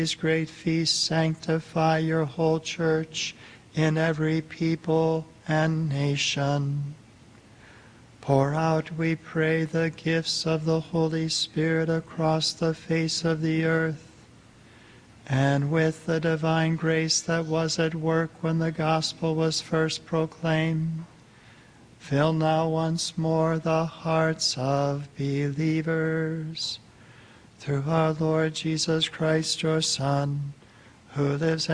These great feasts sanctify your whole church in every people and nation. Pour out, we pray, the gifts of the Holy Spirit across the face of the earth, and with the divine grace that was at work when the gospel was first proclaimed, fill now once more the hearts of believers. Through our Lord Jesus Christ, your Son, who lives